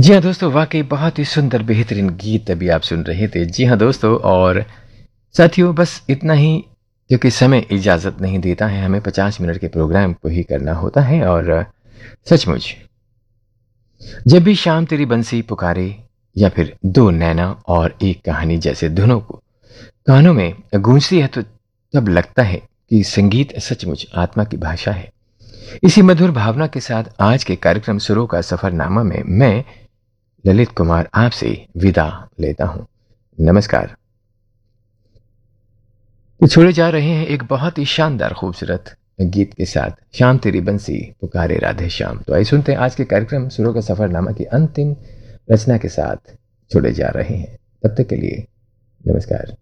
जी हाँ दोस्तों, वाकई बहुत ही सुंदर बेहतरीन गीत अभी आप सुन रहे थे। जी हाँ दोस्तों, और साथियों बस इतना ही, क्योंकि समय इजाज़त नहीं देता है, हमें 50 मिनट के प्रोग्राम को ही करना होता है। और सचमुच जब भी शाम तेरी बंसी पुकारे या फिर दो नैना और एक कहानी जैसे धुनों को कानों में गूंजती है, तो तब लगता है कि संगीत सचमुच आत्मा की भाषा है। इसी मधुर भावना के साथ आज के कार्यक्रम सुरों का सफरनामा में मैं ललित कुमार आपसे विदा लेता हूं। नमस्कार। तो छोड़े जा रहे हैं एक बहुत ही शानदार खूबसूरत गीत के साथ, शाम तेरी बंसी पुकारे राधे श्याम। तो आइए सुनते हैं आज के कार्यक्रम सुरों का सफरनामा की अंतिम रचना के साथ छोड़े जा रहे हैं। तब तक के लिए नमस्कार।